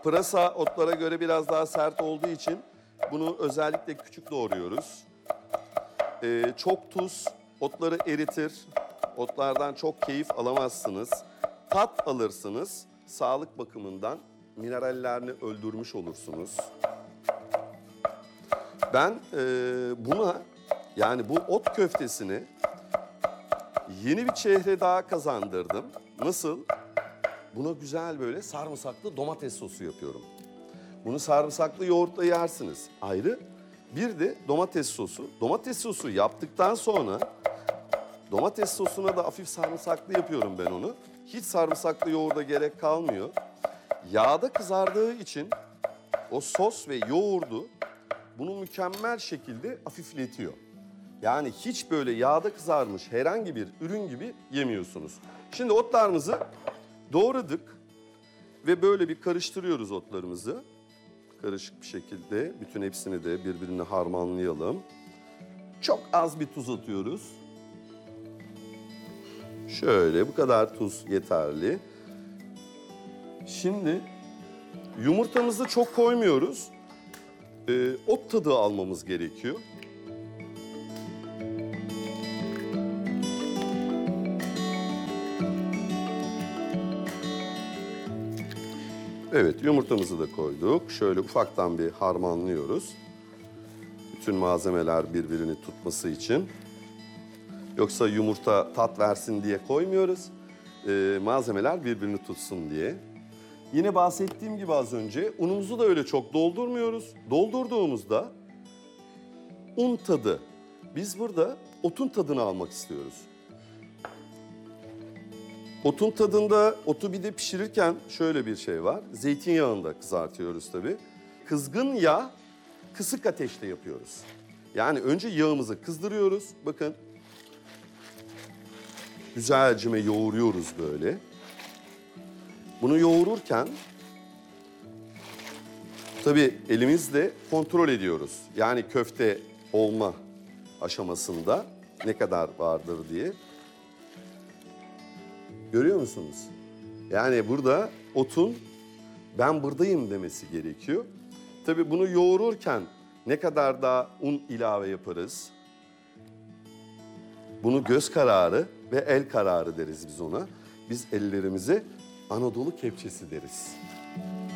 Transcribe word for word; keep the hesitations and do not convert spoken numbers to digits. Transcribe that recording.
pırasa otlara göre biraz daha sert olduğu için bunu özellikle küçük doğruyoruz. Ee, çok tuz otları eritir. Otlardan çok keyif alamazsınız. Tat alırsınız. Sağlık bakımından minerallerini öldürmüş olursunuz. Ben e, buna yani bu ot köftesini yeni bir çehre daha kazandırdım. Nasıl? Buna güzel böyle sarımsaklı domates sosu yapıyorum. Bunu sarımsaklı yoğurtla yersiniz. Ayrı. Bir de domates sosu. Domates sosu yaptıktan sonra domates sosuna da hafif sarımsaklı yapıyorum ben onu. Hiç sarımsaklı yoğurda gerek kalmıyor. Yağda kızardığı için o sos ve yoğurdu bunu mükemmel şekilde hafifletiyor. Yani hiç böyle yağda kızarmış herhangi bir ürün gibi yemiyorsunuz. Şimdi otlarımızı doğradık ve böyle bir karıştırıyoruz otlarımızı. Karışık bir şekilde bütün hepsini de birbirine harmanlayalım. Çok az bir tuz atıyoruz. Şöyle bu kadar tuz yeterli. Şimdi yumurtamızı çok koymuyoruz. Ee, ot tadı almamız gerekiyor. Evet, yumurtamızı da koyduk. Şöyle ufaktan bir harmanlıyoruz. Bütün malzemeler birbirini tutması için. Yoksa yumurta tat versin diye koymuyoruz. Ee, malzemeler birbirini tutsun diye. Yine bahsettiğim gibi az önce unumuzu da öyle çok doldurmuyoruz. Doldurduğumuzda un tadı. Biz burada otun tadını almak istiyoruz. Otun tadında, otu bir de pişirirken şöyle bir şey var. Zeytinyağında kızartıyoruz tabii. Kızgın yağ, kısık ateşte yapıyoruz. Yani önce yağımızı kızdırıyoruz. Bakın. Güzelce yoğuruyoruz böyle. Bunu yoğururken tabii elimizle kontrol ediyoruz. Yani köfte olma aşamasında ne kadar vardır diye. Görüyor musunuz? Yani burada otun ben buradayım demesi gerekiyor. Tabii bunu yoğururken ne kadar daha un ilave yaparız? Bunu göz kararı ve el kararı deriz biz ona. Biz ellerimize Anadolu kepçesi deriz.